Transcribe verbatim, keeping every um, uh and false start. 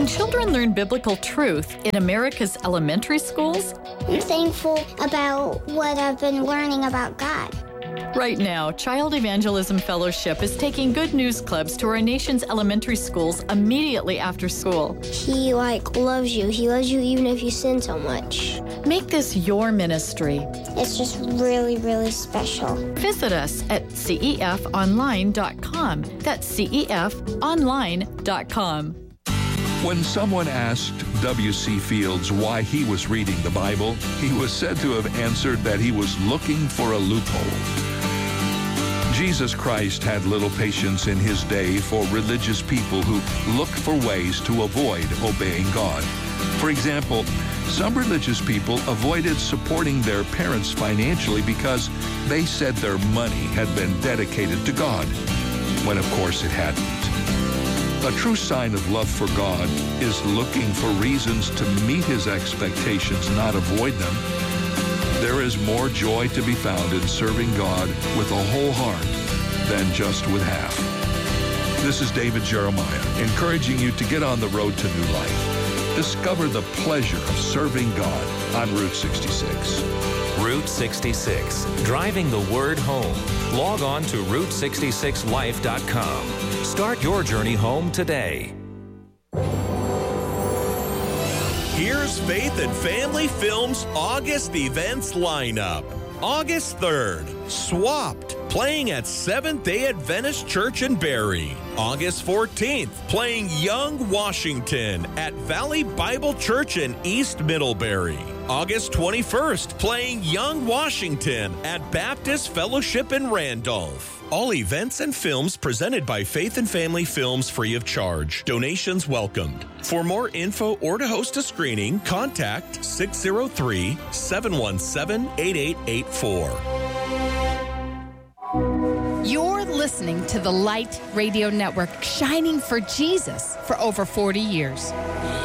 Can children learn biblical truth in America's elementary schools? I'm thankful about what I've been learning about God. Right now, Child Evangelism Fellowship is taking Good News Clubs to our nation's elementary schools immediately after school. He, like, loves you. He loves you even if you sin so much. Make this your ministry. It's just really, really special. Visit us at C E F online dot com. That's C E F online dot com. When someone asked W C Fields why he was reading the Bible, he was said to have answered that he was looking for a loophole. Jesus Christ had little patience in his day for religious people who looked for ways to avoid obeying God. For example, some religious people avoided supporting their parents financially because they said their money had been dedicated to God, when of course it hadn't. A true sign of love for God is looking for reasons to meet his expectations, not avoid them. There is more joy to be found in serving God with a whole heart than just with half. This is David Jeremiah, encouraging you to get on the road to new life. Discover the pleasure of serving God on Route sixty-six. Route sixty-six, driving the word home. Log on to route sixty-six life dot com. Start your journey home today. Here's Faith and Family Films August events lineup. August third, Swapped, playing at Seventh-day Adventist Church in Barrie. August fourteenth, playing Young Washington at Valley Bible Church in East Middlebury. August twenty-first, playing Young Washington at Baptist Fellowship in Randolph. All events and films presented by Faith and Family Films free of charge. Donations welcomed. For more info or to host a screening, contact six oh three, seven one seven, eight eight eight four. You're listening to the Light Radio Network, shining for Jesus for over forty years.